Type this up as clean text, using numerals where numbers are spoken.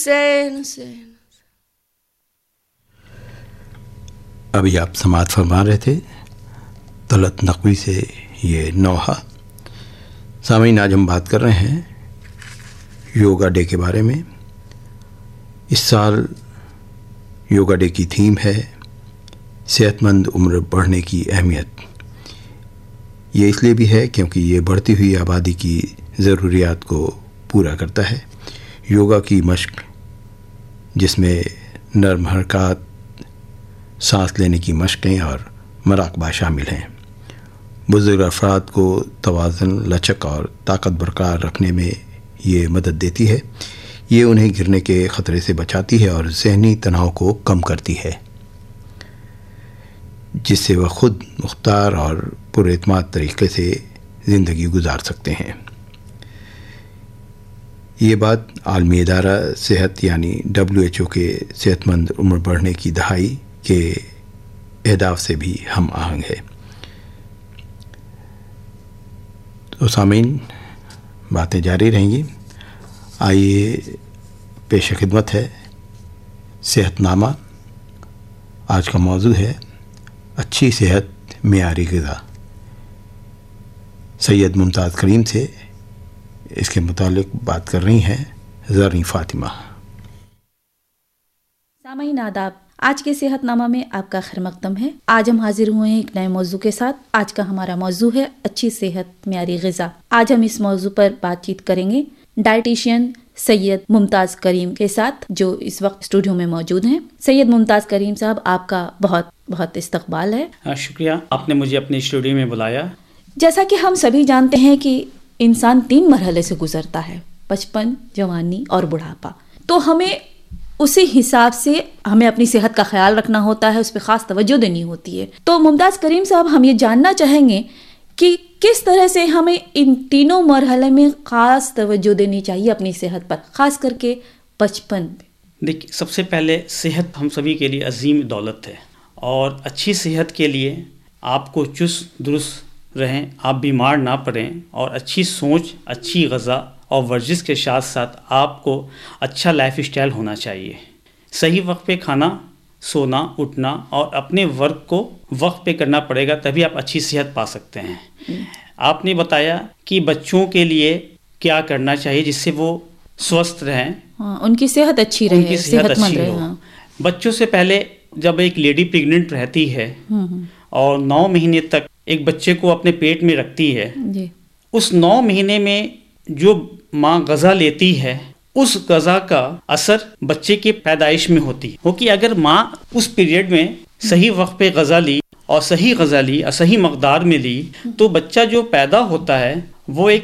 ابھی آپ سماعت فرما رہے تھے طلعت نقوی سے یہ نوحہ. سامعین، آج ہم بات کر رہے ہیں یوگا ڈے کے بارے میں. اس سال یوگا ڈے کی تھیم ہے صحت مند عمر بڑھنے کی اہمیت. یہ اس لیے بھی ہے کیونکہ یہ بڑھتی ہوئی آبادی کی ضروریات کو پورا کرتا ہے. یوگا کی مشق جس میں نرم حرکات، سانس لینے کی مشقیں اور مراقبہ شامل ہیں، بزرگ افراد کو توازن، لچک اور طاقت برقرار رکھنے میں یہ مدد دیتی ہے. یہ انہیں گرنے کے خطرے سے بچاتی ہے اور ذہنی تناؤ کو کم کرتی ہے، جس سے وہ خود مختار اور پر اعتماد طریقے سے زندگی گزار سکتے ہیں. یہ بات عالمی ادارہ صحت یعنی WHO کے صحت مند عمر بڑھنے کی دہائی کے اہداف سے بھی ہم آہنگ ہے. تو سامعین، باتیں جاری رہیں گی. آئیے پیش خدمت ہے صحت نامہ. آج کا موضوع ہے اچھی صحت معیاری غذا. سید ممتاز کریم سے اس کے متعلق بات کر رہی ہیں زریں فاطمہ. سامعین آداب، آج کے صحت نامہ میں آپ کا خیر مقدم ہے. آج ہم حاضر ہوئے ہیں ایک نئے موضوع کے ساتھ. آج کا ہمارا موضوع ہے اچھی صحت معیاری غذا. آج ہم اس موضوع پر بات چیت کریں گے ڈائٹیشین سید ممتاز کریم کے ساتھ، جو اس وقت اسٹوڈیو میں موجود ہیں. سید ممتاز کریم صاحب، آپ کا بہت بہت استقبال ہے. شکریہ، آپ نے مجھے اپنے اسٹوڈیو میں بلایا. جیسا کہ ہم سبھی جانتے ہیں کہ انسان 3 مرحلے سے گزرتا ہے: بچپن، جوانی اور بڑھاپا. تو ہمیں اسی حساب سے ہمیں اپنی صحت کا خیال رکھنا ہوتا ہے، اس پہ خاص توجہ دینی ہوتی ہے. تو ممتاز کریم صاحب، ہم یہ جاننا چاہیں گے کہ کس طرح سے ہمیں ان تینوں مرحلے میں خاص توجہ دینی چاہیے اپنی صحت پر، خاص کر کے بچپن میں. دیکھیے، سب سے پہلے صحت ہم سبھی کے لیے عظیم دولت ہے، اور اچھی صحت کے لیے آپ کو چست درست رہیں، آپ بیمار نہ پڑیں، اور اچھی سوچ، اچھی غذا اور ورزش کے ساتھ ساتھ آپ کو اچھا لائف اسٹائل ہونا چاہیے. صحیح وقت پہ کھانا، سونا، اٹھنا اور اپنے ورک کو وقت پہ کرنا پڑے گا، تبھی آپ اچھی صحت پا سکتے ہیں. آپ نے بتایا کہ بچوں کے لیے کیا کرنا چاہیے جس سے وہ سوستھ رہیں، ان کی صحت اچھی رہے، ان کی صحت اچھی ہو. بچوں سے پہلے جب ایک لیڈی پریگننٹ رہتی ہے اور 9 مہینے تک ایک بچے کو اپنے پیٹ میں رکھتی ہے، اس 9 مہینے میں جو ماں غذا لیتی ہے، اس غذا کا اثر بچے کی پیدائش میں ہوتی ہے. کہ اگر ماں اس پیریڈ میں صحیح وقت پہ غذا لی اور صحیح غذا لی اور صحیح مقدار میں لی، تو بچہ جو پیدا ہوتا ہے وہ ایک